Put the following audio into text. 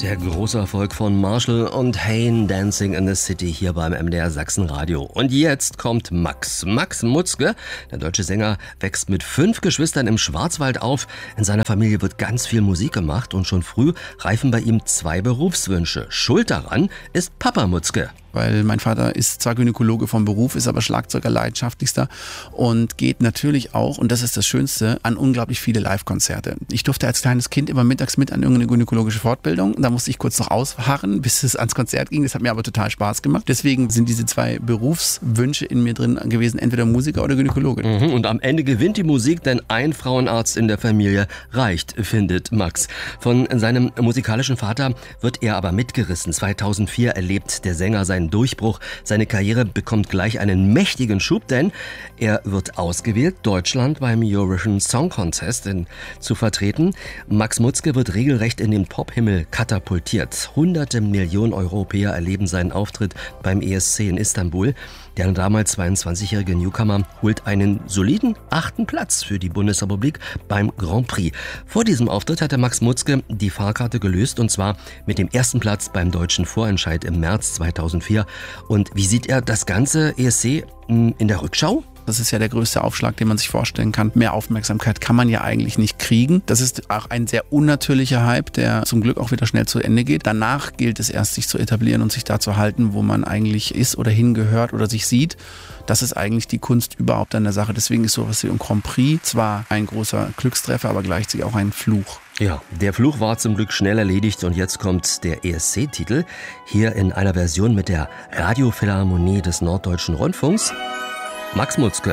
Der große Erfolg von Marshall und Hayne, Dancing in the City, hier beim MDR Sachsen-Radio. Und jetzt kommt Max Mutzke. Der deutsche Sänger wächst mit 5 Geschwistern im Schwarzwald auf. In seiner Familie wird ganz viel Musik gemacht und schon früh reifen bei ihm 2 Berufswünsche. Schuld daran ist Papa Mutzke. Weil mein Vater ist zwar Gynäkologe vom Beruf, ist aber Schlagzeuger leidenschaftlichster und geht natürlich auch, und das ist das Schönste, an unglaublich viele Live-Konzerte. Ich durfte als kleines Kind immer mittags mit an irgendeine gynäkologische Fortbildung. Da musste ich kurz noch ausharren, bis es ans Konzert ging. Das hat mir aber total Spaß gemacht. Deswegen sind diese 2 Berufswünsche in mir drin gewesen, entweder Musiker oder Gynäkologe. Und am Ende gewinnt die Musik, denn ein Frauenarzt in der Familie reicht, findet Max. Von seinem musikalischen Vater wird er aber mitgerissen. 2004 erlebt der Sänger seinen Durchbruch. Seine Karriere bekommt gleich einen mächtigen Schub, denn er wird ausgewählt, Deutschland beim Eurovision Song Contest zu vertreten. Max Mutzke wird regelrecht in den Pophimmel katapultiert. Hunderte Millionen Europäer erleben seinen Auftritt beim ESC in Istanbul. Der damals 22-jährige Newcomer holt einen soliden 8. Platz für die Bundesrepublik beim Grand Prix. Vor diesem Auftritt hatte Max Mutzke die Fahrkarte gelöst, und zwar mit dem 1. Platz beim deutschen Vorentscheid im März 2004. Und wie sieht er das ganze ESC in der Rückschau? Das ist ja der größte Aufschlag, den man sich vorstellen kann. Mehr Aufmerksamkeit kann man ja eigentlich nicht kriegen. Das ist auch ein sehr unnatürlicher Hype, der zum Glück auch wieder schnell zu Ende geht. Danach gilt es erst, sich zu etablieren und sich da zu halten, wo man eigentlich ist oder hingehört oder sich sieht. Das ist eigentlich die Kunst überhaupt an der Sache. Deswegen ist sowas wie ein Grand Prix zwar ein großer Glückstreffer, aber gleichzeitig auch ein Fluch. Ja, der Fluch war zum Glück schnell erledigt und jetzt kommt der ESC-Titel. Hier in einer Version mit der Radiophilharmonie des Norddeutschen Rundfunks. Max Mutzke.